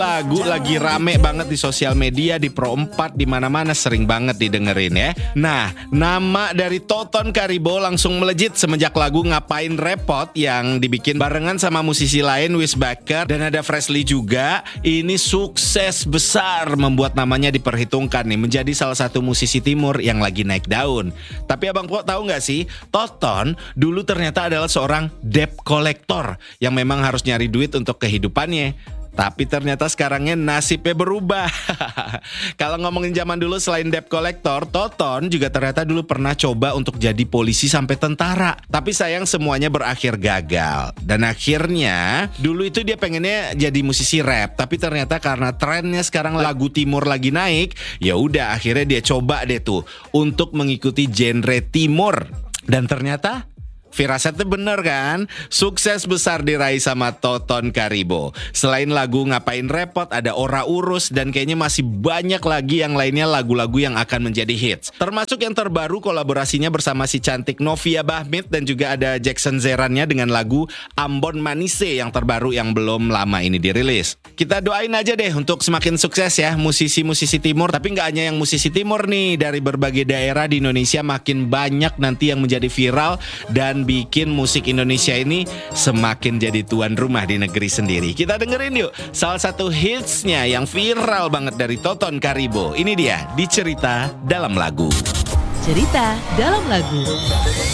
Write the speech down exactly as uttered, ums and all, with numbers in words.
Lagu lagi rame banget di sosial media, di Pro empat, di mana-mana sering banget didengerin ya. Nah, nama dari Toton Karibo langsung melejit semenjak lagu Ngapain Repot yang dibikin barengan sama musisi lain, Wis Baker dan ada Freshly juga. Ini sukses besar membuat namanya diperhitungkan nih menjadi salah satu musisi timur yang lagi naik daun. Tapi Abang Po tahu nggak sih, Toton dulu ternyata adalah seorang debt collector yang memang harus nyari duit untuk kehidupannya. Tapi ternyata sekarangnya nasibnya berubah. Kalau ngomongin zaman dulu selain debt collector, Toton juga ternyata dulu pernah coba untuk jadi polisi sampai tentara. Tapi sayang semuanya berakhir gagal. Dan akhirnya dulu itu dia pengennya jadi musisi rap. Tapi ternyata karena trennya sekarang lagu timur lagi naik, ya udah akhirnya dia coba deh tuh untuk mengikuti genre timur. Dan ternyata firasatnya bener kan? Sukses besar diraih sama Toton Karibo. Selain lagu Ngapain Repot, ada Ora Urus, dan kayaknya masih banyak lagi yang lainnya lagu-lagu yang akan menjadi hits. Termasuk yang terbaru kolaborasinya bersama si cantik Novia Bahmit dan juga ada Jackson Zerannya dengan lagu Ambon Manise yang terbaru yang belum lama ini dirilis. Kita doain aja deh untuk semakin sukses ya musisi-musisi timur. Tapi gak hanya yang musisi timur nih, dari berbagai daerah di Indonesia makin banyak nanti yang menjadi viral dan bikin musik Indonesia ini semakin jadi tuan rumah di negeri sendiri. Kita dengerin yuk salah satu hitsnya yang viral banget dari Toton Karibo. Ini dia di Cerita Dalam Lagu. Cerita Dalam Lagu.